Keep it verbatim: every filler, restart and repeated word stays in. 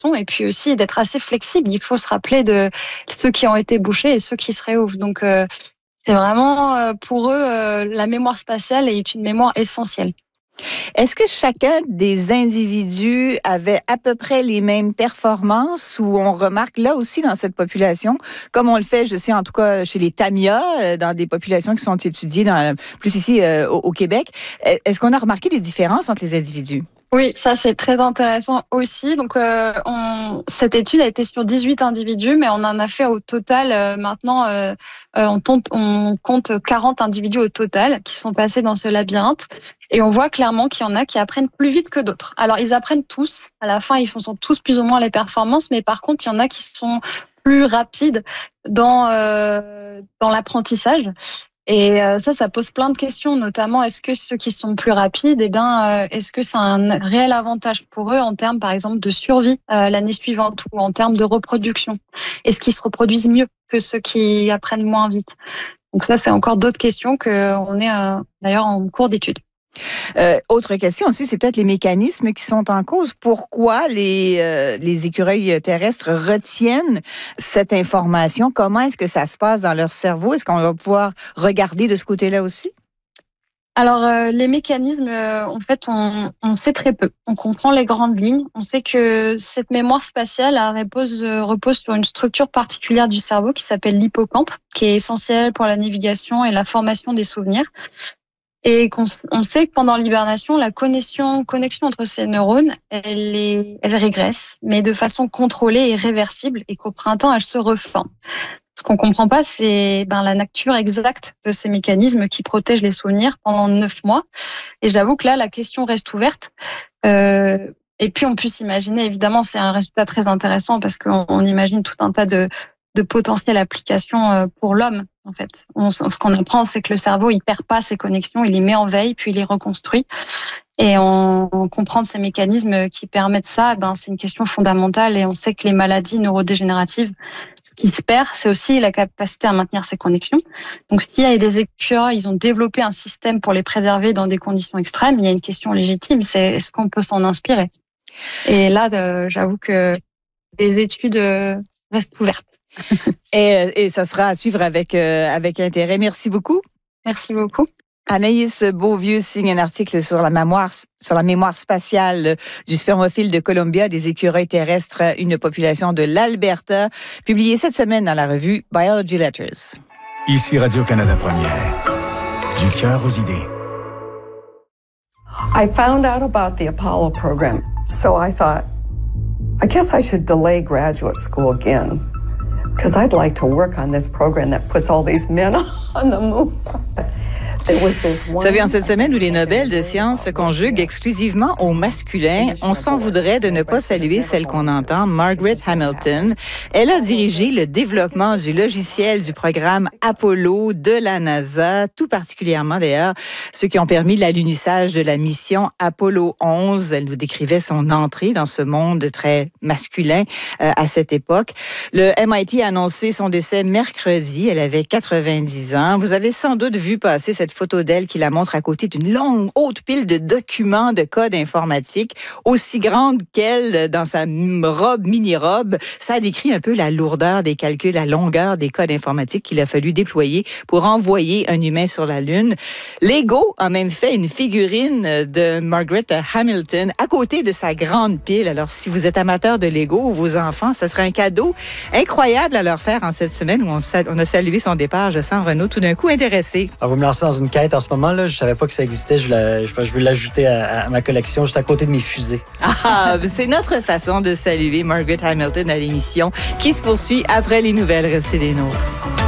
sont et puis aussi d'être assez flexible. Il faut se rappeler de ceux qui ont été bouchés et ceux qui se réouvrent. Donc, euh, c'est vraiment euh, pour eux, euh, la mémoire spatiale est une mémoire essentielle. Est-ce que chacun des individus avait à peu près les mêmes performances ou on remarque là aussi dans cette population, comme on le fait, je sais en tout cas chez les Tamias, dans des populations qui sont étudiées dans, plus ici euh, au, au Québec, est-ce qu'on a remarqué des différences entre les individus? Oui, ça c'est très intéressant aussi. Donc, euh, on, cette étude a été sur dix-huit individus, mais on en a fait au total euh, maintenant, euh, on, tente, on compte quarante individus au total qui sont passés dans ce labyrinthe. Et on voit clairement qu'il y en a qui apprennent plus vite que d'autres. Alors, ils apprennent tous. À la fin, ils font tous plus ou moins les performances, mais par contre, il y en a qui sont plus rapides dans euh, dans l'apprentissage. Et euh, ça, ça pose plein de questions, notamment est-ce que ceux qui sont plus rapides, eh bien, euh, est-ce que c'est un réel avantage pour eux en termes, par exemple, de survie euh, l'année suivante ou en termes de reproduction? Est-ce qu'ils se reproduisent mieux que ceux qui apprennent moins vite? Donc ça, c'est encore d'autres questions qu'on est euh, d'ailleurs en cours d'étude. Euh, autre question aussi, c'est peut-être les mécanismes qui sont en cause. Pourquoi les, euh, les écureuils terrestres retiennent cette information? Comment est-ce que ça se passe dans leur cerveau? Est-ce qu'on va pouvoir regarder de ce côté-là aussi? Alors, euh, les mécanismes, euh, en fait, on, on sait très peu. On comprend les grandes lignes. On sait que cette mémoire spatiale elle, repose, euh, repose sur une structure particulière du cerveau qui s'appelle l'hippocampe, qui est essentielle pour la navigation et la formation des souvenirs. Et qu'on, on sait que pendant l'hibernation, la connexion, connexion entre ces neurones, elle, est, elle régresse, mais de façon contrôlée et réversible, et qu'au printemps, elle se reforme. Ce qu'on comprend pas, c'est ben, la nature exacte de ces mécanismes qui protègent les souvenirs pendant neuf mois. Et j'avoue que là, la question reste ouverte. Euh, et puis, on peut s'imaginer, évidemment, c'est un résultat très intéressant parce qu'on on imagine tout un tas de, de potentielles applications pour l'homme. En fait, on, ce qu'on apprend, c'est que le cerveau, il perd pas ses connexions, il les met en veille, puis il les reconstruit. Et on, on comprend ces mécanismes qui permettent ça. Ben, c'est une question fondamentale. Et on sait que les maladies neurodégénératives, ce qui se perd, c'est aussi la capacité à maintenir ces connexions. Donc, s'il y a des écureuils, ils ont développé un système pour les préserver dans des conditions extrêmes. Il y a une question légitime, c'est est-ce qu'on peut s'en inspirer? Et là, de, j'avoue que les études restent ouvertes. et, et ça sera à suivre avec, euh, avec intérêt. Merci beaucoup. Merci beaucoup. Anaïs Beauvieux signe un article sur la mémoire, sur la mémoire spatiale du spermophile de Columbia, des écureuils terrestres, une population de l'Alberta, publié cette semaine dans la revue Biology Letters. Ici Radio-Canada Première. Du cœur aux idées. I found out about the Apollo program, so I thought, I guess I should delay graduate school again. Because I'd like to work on this program that puts all these men on the moon. Vous savez, en cette semaine où les Nobel de sciences se conjuguent exclusivement au masculin, on s'en voudrait de ne pas saluer celle qu'on entend, Margaret Hamilton. Elle a dirigé le développement du logiciel du programme Apollo de la NASA, tout particulièrement d'ailleurs ceux qui ont permis l'alunissage de la mission Apollo onze. Elle nous décrivait son entrée dans ce monde très masculin euh, à cette époque. Le M I T a annoncé son décès mercredi. Elle avait quatre-vingt-dix ans. Vous avez sans doute vu passer cette photo d'elle qui la montre à côté d'une longue, haute pile de documents de code informatique, aussi grande qu'elle dans sa robe, mini-robe. Ça décrit un peu la lourdeur des calculs, la longueur des codes informatiques qu'il a fallu déployer pour envoyer un humain sur la Lune. Lego a même fait une figurine de Margaret Hamilton à côté de sa grande pile. Alors, si vous êtes amateur de Lego ou vos enfants, ce serait un cadeau incroyable à leur faire en cette semaine où on, on a salué son départ. Je sens Renaud tout d'un coup intéressé. Alors, vous me lancez dans une quête en ce moment, là. Je savais pas que ça existait. Je, la, je, je veux l'ajouter à, à ma collection, juste à côté de mes fusées. Ah, c'est notre façon de saluer Margaret Hamilton à l'émission qui se poursuit après les nouvelles. Restez les nôtres.